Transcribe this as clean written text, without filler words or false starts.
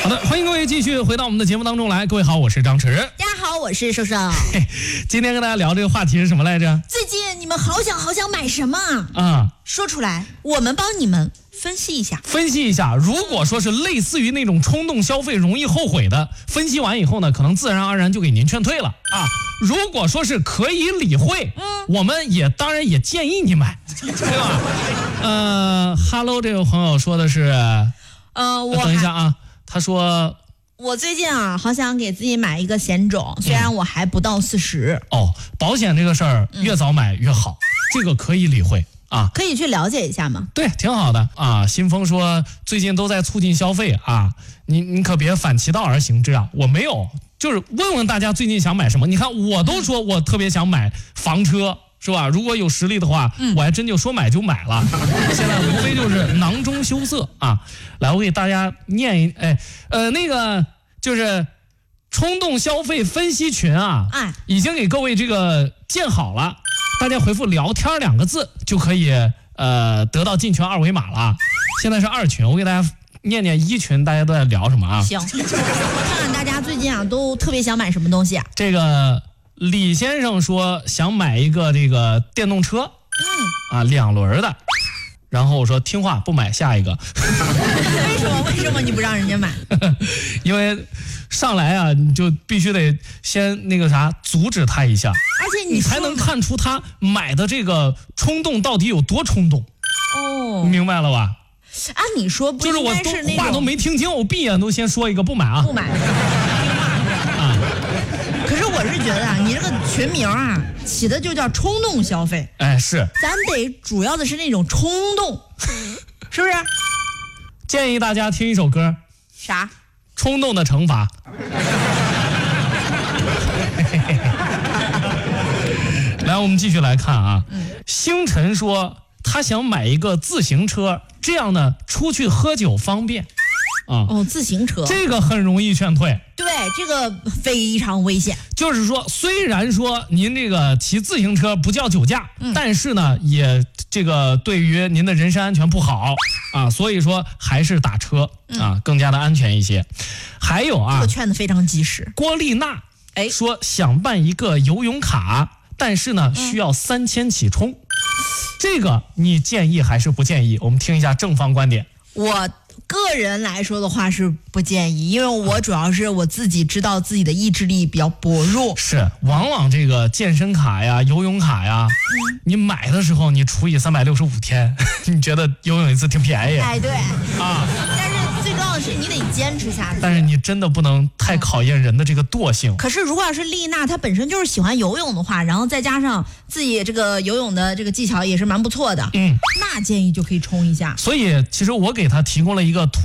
好的，欢迎各位继续回到我们的节目当中来。各位好，我是张弛。 大家好，我是瘦瘦。 今天跟大家聊这个话题是什么来着？ 最近你们好想买什么啊？ 说出来，我们帮你们分析一下。 分析一下，如果说是类似于那种冲动消费容易后悔的，分析完以后呢，可能自然而然就给您劝退了啊。如果说是可以理会，我们也当然也建议你买，对吧？Hello， 这位朋友说的是，等一下啊，他说。 我最近好想给自己买一个险种，虽然我还不到40。 保险这个事儿越早买越好，这个可以理会啊， 可以去了解一下吗？ 对，挺好的啊。新峰说最近都在促进消费啊，你可别反其道而行之啊。我没有，就是问问大家最近想买什么。你看我都说我特别想买房车。是吧？如果有实力的话，我还真就说买就买了。现在无非就是囊中羞涩啊！来，我给大家念一，那个就是冲动消费分析群啊，已经给各位这个建好了，大家回复聊天2个字就可以得到进群2维码了。现在是2群，我给大家念念1群，大家都在聊什么啊？ 行，看看大家最近都特别想买什么东西啊？ 这个。李先生说想买一个这个电动车，2轮的，然后我说听话不买下一个。 为什么你不让人家买？ 因为上来啊，你就必须得先那个啥阻止他一下， 而且你才能看出他买的这个冲动到底有多冲动。你明白了吧？ 按你说不应该是那种话都没听清，我闭眼都先说一个不买啊， 不买。可是我是觉得你这个群名起的就叫冲动消费。 是， 咱得主要的是那种冲动，是不是？ 建议大家听一首歌。 啥？ 冲动的惩罚。来，我们继续来看啊。星辰说他想买一个自行车，这样呢出去喝酒方便。 自行车这个很容易劝退。 对，这个非常危险。 就是说，虽然说您这个骑自行车不叫酒驾，但是呢，也这个对于您的人身安全不好啊，所以说还是打车更加的安全一些。还有这个劝的非常及时。 郭丽娜说想办一个游泳卡，但是呢需要3000起充，这个你建议还是不建议？我们听一下正方观点。 我个人来说的话是不建议，因为我主要是我自己知道自己的意志力比较薄弱。 是，往往这个健身卡呀、游泳卡呀，你买的时候你除以365天，你觉得游泳一次挺便宜。 对但是最重要的是你得坚持下去。 但是你真的不能太考验人的这个惰性。 可是如果要是丽娜她本身就是喜欢游泳的话，然后再加上自己这个游泳的这个技巧也是蛮不错的，那建议就可以冲一下。 所以其实我给她提供了一个